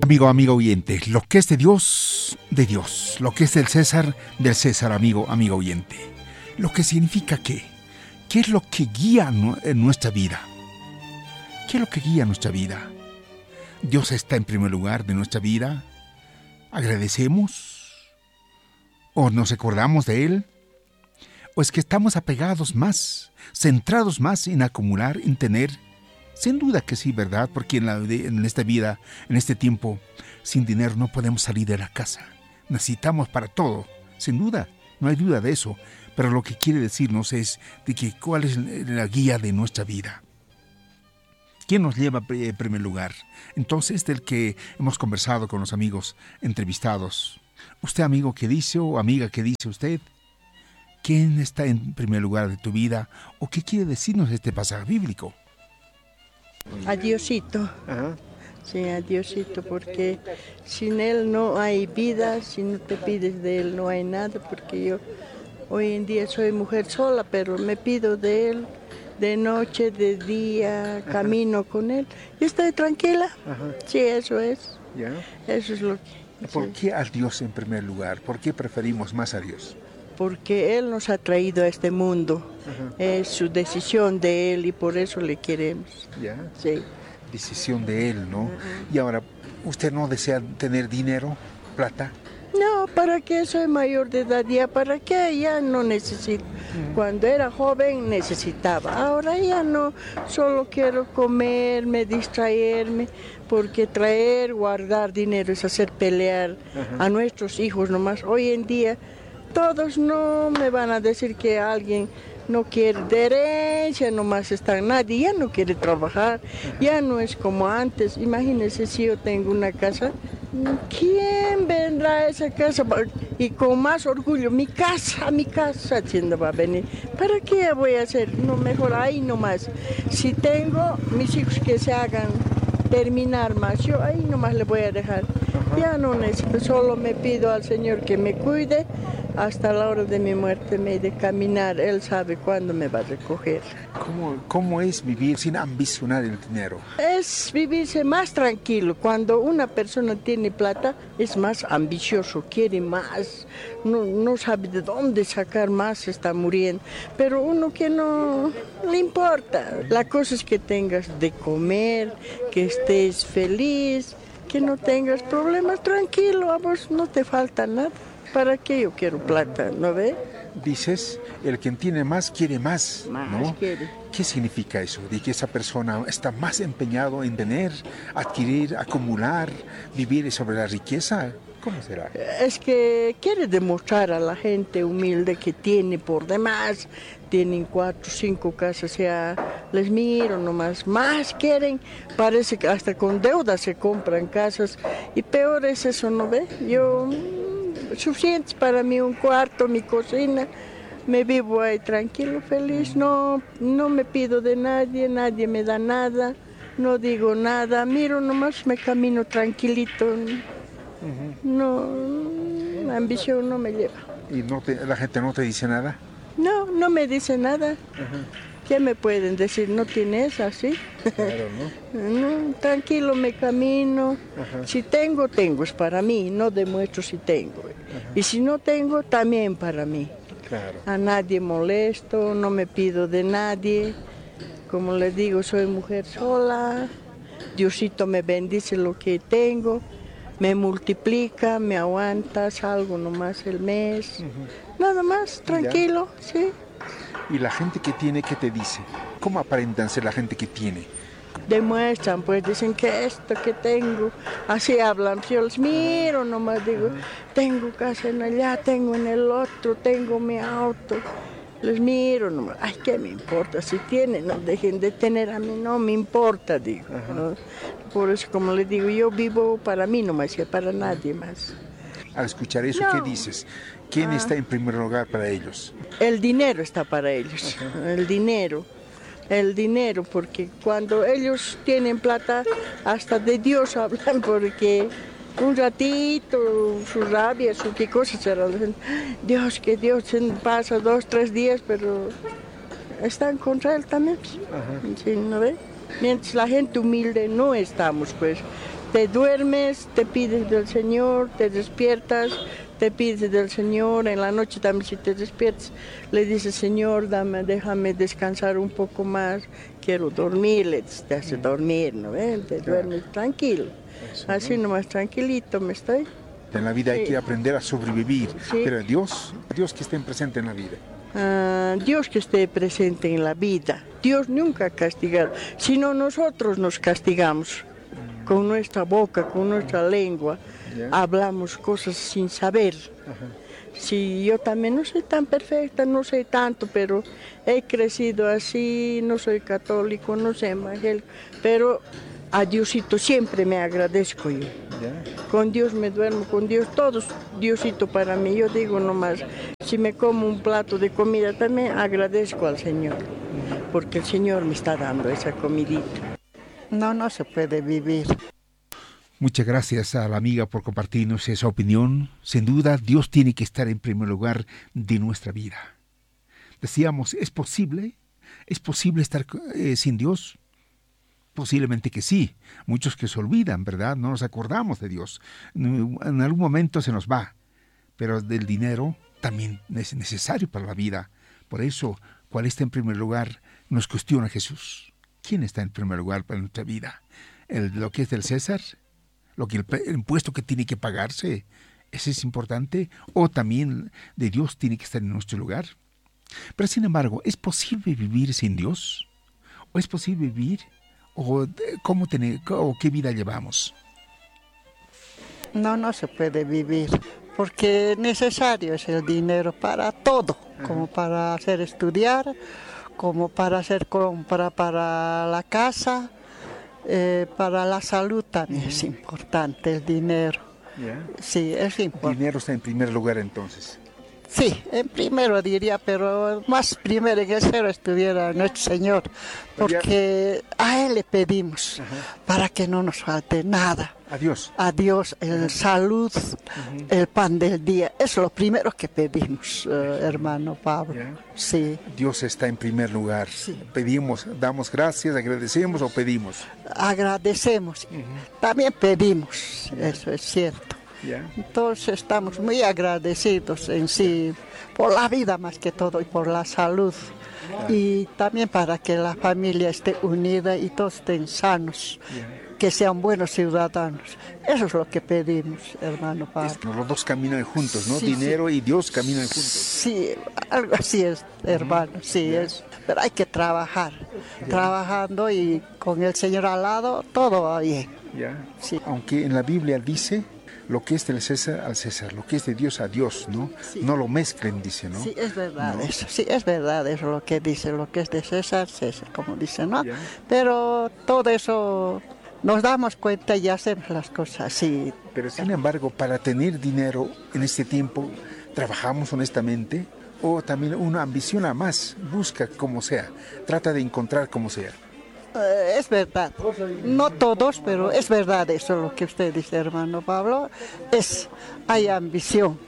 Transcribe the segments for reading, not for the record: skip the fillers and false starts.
Amigo oyente, lo que es de Dios, lo que es del César, amigo oyente. Lo que significa ¿qué es lo que guía en nuestra vida? ¿Qué es lo que guía nuestra vida? Dios está en primer lugar de nuestra vida. ¿Agradecemos? ¿O nos recordamos de Él? ¿O es que estamos apegados más, centrados más en acumular, en tener? Sin duda que sí, ¿verdad? Porque en esta vida, en este tiempo, sin dinero no podemos salir de la casa. Necesitamos para todo, sin duda, no hay duda de eso. Pero lo que quiere decirnos es de que cuál es la guía de nuestra vida. ¿Quién nos lleva en primer lugar? Entonces, del que hemos conversado con los amigos entrevistados. ¿Usted, amigo, qué dice o amiga, qué dice usted? ¿Quién está en primer lugar de tu vida? ¿O qué quiere decirnos este pasaje bíblico? A Diosito. Ajá. Sí, a Diosito, porque sin Él no hay vida, si no te pides de Él no hay nada, porque yo hoy en día soy mujer sola, pero me pido de Él, de noche, de día, camino con Él, y estoy tranquila. Ajá. Sí, eso es. ¿Ya? Eso es lo que... ¿Por qué a Dios en primer lugar? ¿Por qué preferimos más a Dios? Porque Él nos ha traído a este mundo. Ajá. Es su decisión de Él y por eso le queremos. ¿Ya? Sí. Decisión de Él, ¿no? Y ahora, ¿usted no desea tener dinero, plata? No, ¿para qué? Soy mayor de edad, ya para qué, ya no necesito. Cuando era joven necesitaba, ahora ya no, solo quiero comerme, distraerme, porque traer, guardar dinero es hacer pelear a nuestros hijos nomás. Hoy en día todos no me van a decir que alguien no quiere de herencia, nomás está nadie, ya no quiere trabajar, ya no es como antes. Imagínense si yo tengo una casa, ¿quién vendrá a esa casa? Y con más orgullo, mi casa, ¿quién va a venir? ¿Para qué voy a hacer? No, mejor ahí nomás. Si tengo mis hijos que se hagan terminar más, yo ahí nomás le voy a dejar. Ya no necesito, solo me pido al Señor que me cuide hasta la hora de mi muerte, me de caminar. Él sabe cuándo me va a recoger. ¿Cómo es vivir sin ambicionar el dinero? Es vivirse más tranquilo. Cuando una persona tiene plata, es más ambicioso, quiere más, no sabe de dónde sacar más, está muriendo. Pero uno que no le importa. La cosa es que tengas de comer, que estés feliz, que no tengas problemas, tranquilo, a vos no te falta nada. ¿Para qué yo quiero plata, no ve? Dices, el quien tiene más quiere más, ¿no? Quiere. ¿Qué significa eso? De que esa persona está más empeñado en tener, adquirir, acumular, vivir sobre la riqueza. ¿Cómo será? Es que quiere demostrar a la gente humilde que tiene por demás. Tienen 4 o 5 casas, ya les miro nomás. Más quieren, parece que hasta con deuda se compran casas. Y peor es eso, ¿no ve? Yo... suficiente para mí, un cuarto, mi cocina, me vivo ahí tranquilo, feliz, no me pido de nadie, nadie me da nada, no digo nada, miro nomás, me camino tranquilito, no, la ambición no me lleva. ¿Y la gente no te dice nada? No me dice nada. ¿Qué me pueden decir? ¿No tienes así? Claro, ¿no? No, tranquilo, me camino. Si tengo, es para mí, no demuestro si tengo. Y si no tengo, también para mí. Claro. A nadie molesto, no me pido de nadie. Como les digo, soy mujer sola. Diosito me bendice lo que tengo, me multiplica, me aguanta, salgo nomás el mes. Nada más, tranquilo, sí. ¿Y la gente que tiene, qué te dice? ¿Cómo aparentan ser la gente que tiene? Demuestran, pues dicen que esto que tengo, así hablan, yo los miro nomás, digo, tengo casa en allá, tengo en el otro, tengo mi auto, les miro nomás, ay, ¿qué me importa? Si tienen, no dejen de tener, a mí no me importa, digo, ¿no? Por eso, como les digo, yo vivo para mí nomás y para nadie más. Al escuchar eso, ¿qué dices? ¿Quién está en primer lugar para ellos? El dinero está para ellos, el dinero, porque cuando ellos tienen plata, hasta de Dios hablan, porque un ratito, su rabia, su qué cosa será, Dios, que Dios pasa 2, 3 días, pero están contra Él también, ¿sí, no ve? Mientras la gente humilde no estamos, pues, te duermes, te pides del Señor, te despiertas, te pides del Señor, en la noche también si te despiertas, le dices, Señor, déjame descansar un poco más, quiero dormir, te hace dormir, ¿no ves? Te duermes tranquilo, así nomás tranquilito me estoy. En la vida hay que aprender a sobrevivir, Sí. pero Dios que esté presente en la vida. Dios que esté presente en la vida, Dios nunca ha castigado, sino nosotros nos castigamos. Con nuestra boca, con nuestra lengua, hablamos cosas sin saber. Sí, yo también no soy tan perfecta, no sé tanto, pero he crecido así, no soy católico, no soy evangélico, pero a Diosito siempre me agradezco yo. Con Dios me duermo, con Dios, todo es Diosito para mí. Yo digo nomás, si me como un plato de comida también agradezco al Señor, porque el Señor me está dando esa comidita. No se puede vivir. Muchas gracias a la amiga por compartirnos esa opinión. Sin duda, Dios tiene que estar en primer lugar de nuestra vida. Decíamos, ¿es posible? ¿Es posible estar sin Dios? Posiblemente que sí. Muchos que se olvidan, ¿verdad? No nos acordamos de Dios. En algún momento se nos va. Pero del dinero también es necesario para la vida. Por eso, ¿cuál está en primer lugar? Nos cuestiona Jesús. ¿Quién está en primer lugar para nuestra vida? ¿Lo que es del César? ¿El impuesto que tiene que pagarse? ¿Ese es importante? ¿O también de Dios tiene que estar en nuestro lugar? Pero sin embargo, ¿es posible vivir sin Dios? ¿O es posible vivir? ¿O qué vida llevamos? No se puede vivir, porque necesario es el dinero para todo, como para hacer estudiar, como para hacer compra para la casa, para la salud también es importante el dinero. Sí, es importante. El dinero está en primer lugar entonces. Sí, en primero diría, pero más primero en el cero estuviera nuestro Señor, porque a Él le pedimos para que no nos falte nada. A Dios, el salud, el pan del día. Eso es lo primero que pedimos, hermano Pablo. Sí. Dios está en primer lugar. Sí. Pedimos, damos gracias, agradecemos o pedimos. Agradecemos. También pedimos, eso es cierto. Entonces estamos muy agradecidos en sí por la vida más que todo y por la salud. Y también para que la familia esté unida y todos estén sanos. Que sean buenos ciudadanos. Eso es lo que pedimos, hermano Pablo. Los dos caminan juntos, ¿no? Sí, dinero y Dios caminan juntos. Sí, algo así es, hermano, sí es. Pero hay que trabajar. Trabajando y con el Señor al lado, todo va bien. Sí. Aunque en la Biblia dice, lo que es del César al César, lo que es de Dios a Dios, ¿no? Sí. No lo mezclen, dice, ¿no? Sí, es verdad eso, sí, es verdad eso lo que dice, lo que es de César, César, como dice, ¿no? Pero todo eso nos damos cuenta y hacemos las cosas así. Pero sin embargo, para tener dinero en este tiempo, ¿trabajamos honestamente? ¿O también uno ambiciona más, busca como sea, trata de encontrar como sea? Es verdad, no todos, pero es verdad eso lo que usted dice, hermano Pablo. Hay ambición,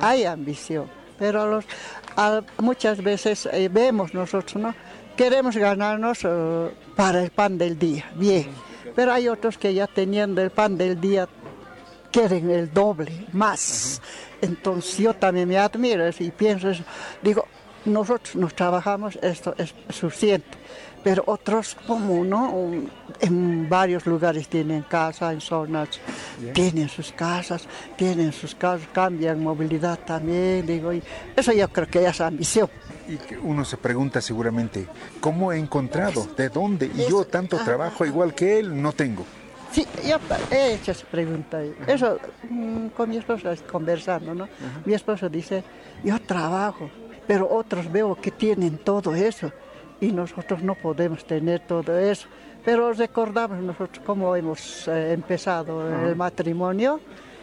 pero muchas veces vemos nosotros, ¿no? Queremos ganarnos para el pan del día, bien, pero hay otros que ya teniendo el pan del día quieren el doble, más. Entonces yo también me admiro y pienso eso, digo, nosotros nos trabajamos, esto es suficiente. Pero otros, como no, en varios lugares tienen casa, en zonas, tienen sus casas, cambian movilidad también, digo, y eso yo creo que es ambición. Y que uno se pregunta seguramente, ¿cómo he encontrado? ¿De dónde? Y yo tanto trabajo igual que él no tengo. Sí, yo he hecho esa pregunta. Eso con mi esposo conversando, ¿no? Mi esposo dice, yo trabajo, pero otros veo que tienen todo eso. Y nosotros no podemos tener todo eso. Pero recordamos nosotros cómo hemos empezado el matrimonio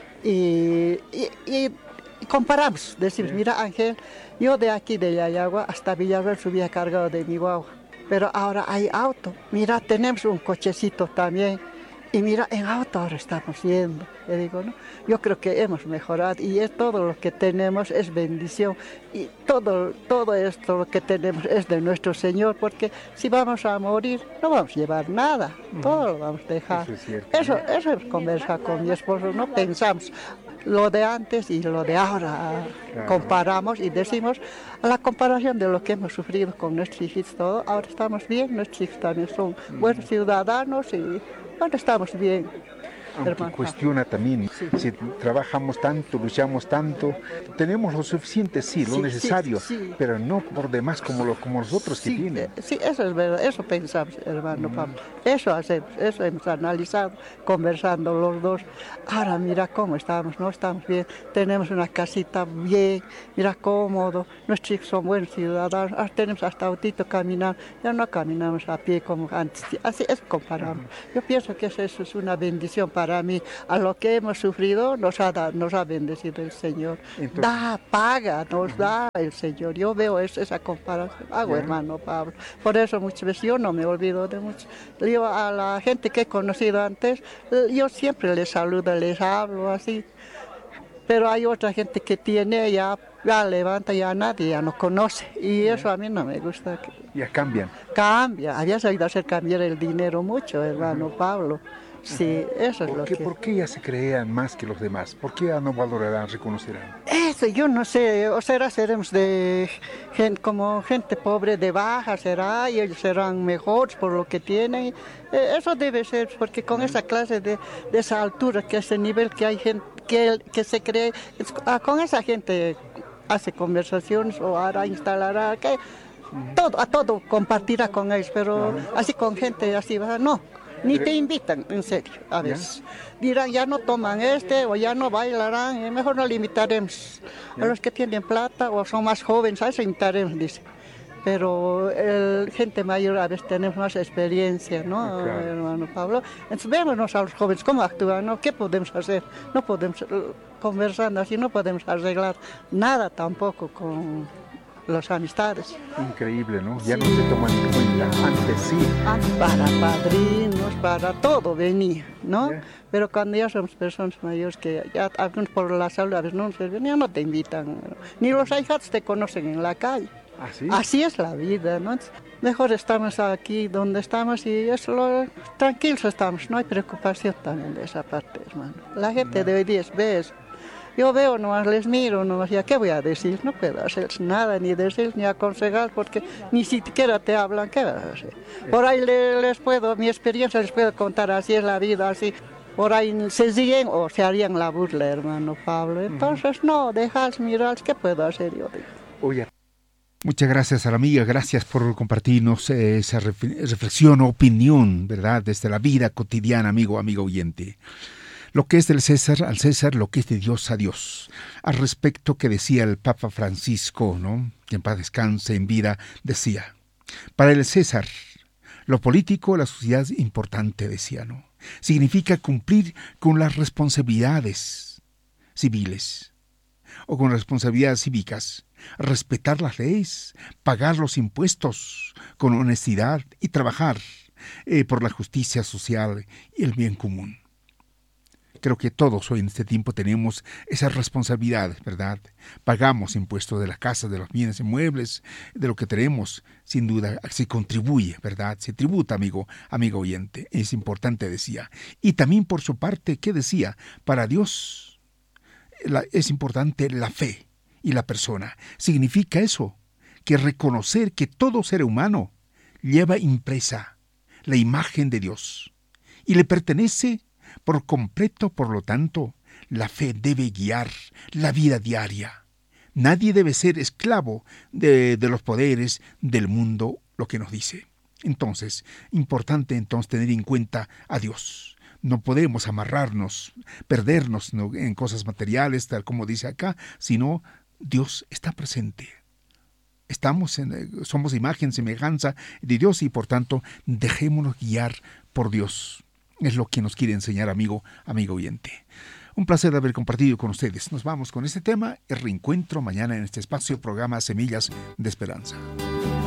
y comparamos. Decimos, mira Ángel, yo de aquí de Yayagua hasta Villarreal subía cargado de mi guagua. Pero ahora hay auto. Mira, tenemos un cochecito también. Y mira, en auto ahora estamos yendo. Yo digo, ¿no? Yo creo que hemos mejorado y es todo lo que tenemos es bendición. Y todo esto lo que tenemos es de nuestro Señor, porque si vamos a morir no vamos a llevar nada, todo lo vamos a dejar. Eso es cierto. Eso es conversar con mi esposo, no pensamos lo de antes y lo de ahora. Claro. Comparamos y decimos, a la comparación de lo que hemos sufrido con nuestros hijos, todo, ahora estamos bien, nuestros hijos también son buenos ciudadanos y bueno, estamos bien. Aunque hermano. cuestiona también, Sí. si trabajamos tanto, luchamos tanto, tenemos lo suficiente, sí, lo Sí, necesario, sí. pero no por demás como los otros que Sí, tienen. sí, eso es verdad, eso pensamos, hermano Pablo. Eso hacemos, eso hemos analizado, conversando los dos. Ahora mira cómo estamos, ¿no? Estamos bien, tenemos una casita bien, mira cómodo, nuestros hijos son buenos ciudadanos, ahora tenemos hasta autito caminar, ya no caminamos a pie como antes, así es comparable. Yo pienso que eso es una bendición para mí, a lo que hemos sufrido nos ha bendecido el Señor. Entonces, Paga, nos da el Señor. Yo veo esa comparación, hago hermano Pablo. Por eso muchas veces yo no me olvido de mucho. Yo a la gente que he conocido antes, yo siempre les saludo, les hablo así. Pero hay otra gente que tiene, ya levanta, ya nadie, ya no conoce. Y eso a mí no me gusta. ya cambian. Cambia, había sabido hacer cambiar el dinero mucho, hermano Pablo. Sí, eso es lo que... ¿Por qué ya se crean más que los demás? ¿Por qué ya no valorarán, reconocerán? Eso yo no sé, o seremos de como gente pobre de baja, será, y ellos serán mejores por lo que tienen. Eso debe ser, porque con esa clase de esa altura, que ese nivel que hay gente que se cree, con esa gente hace conversaciones o hará, instalará, que a todo compartirá con ellos, pero así con gente así, no. Ni te invitan, en serio, a veces. Dirán, ya no toman o ya no bailarán, mejor no le invitaremos. A los que tienen plata o son más jóvenes, a eso invitaremos, dice. Pero gente mayor a veces tenemos más experiencia, ¿no, Claro. hermano Pablo? Entonces vémonos a los jóvenes cómo actúan, ¿no? ¿Qué podemos hacer? No podemos, conversando así, no podemos arreglar nada tampoco con las amistades. Increíble, ¿no? Ya no se toman en cuenta. Antes sí. Para padrinos, para todo venía, ¿no? Ya. Pero cuando ya somos personas mayores que ya algunos por la salud a veces no nos sirven, ya no te invitan, ni los ahijados te conocen en la calle. ¿Ah, sí? Así es la vida, ¿no? Mejor estamos aquí donde estamos y tranquilos estamos, no hay preocupación también de esa parte, hermano. La gente de hoy día ve eso. Yo veo nomás, les miro nomás, ¿ya qué voy a decir? No puedo hacer nada, ni decir, ni aconsejar, porque ni siquiera te hablan, ¿qué vas a hacer? Por ahí mi experiencia les puedo contar, así es la vida, así. Por ahí se siguen o se harían la burla, hermano Pablo. Entonces, no, dejas mirar, ¿qué puedo hacer yo? Oye, muchas gracias a la amiga, gracias por compartirnos esa reflexión o opinión, ¿verdad? Desde la vida cotidiana, amigo oyente. Lo que es del César al César, lo que es de Dios a Dios. Al respecto que decía el Papa Francisco, ¿no? Que en paz descanse en vida, decía, para el César, lo político, la sociedad es importante, decía, ¿no? Significa cumplir con las responsabilidades civiles o con responsabilidades cívicas, respetar las leyes, pagar los impuestos con honestidad y trabajar por la justicia social y el bien común. Creo que todos hoy en este tiempo tenemos esas responsabilidades, ¿verdad? Pagamos impuestos de la casa, de los bienes inmuebles, de lo que tenemos. Sin duda, se contribuye, ¿verdad? Se tributa, amigo oyente. Es importante, decía. Y también por su parte, ¿qué decía? Para Dios es importante la fe y la persona. Significa eso, que reconocer que todo ser humano lleva impresa la imagen de Dios y le pertenece por completo. Por lo tanto, la fe debe guiar la vida diaria. Nadie debe ser esclavo de los poderes del mundo, lo que nos dice. Entonces, importante tener en cuenta a Dios. No podemos amarrarnos, perdernos, ¿no?, en cosas materiales, tal como dice acá, sino Dios está presente. Somos imagen, semejanza de Dios y por tanto dejémonos guiar por Dios. Es lo que nos quiere enseñar, amigo oyente. Un placer haber compartido con ustedes. Nos vamos con este tema, el reencuentro mañana en este espacio, programa Semillas de Esperanza.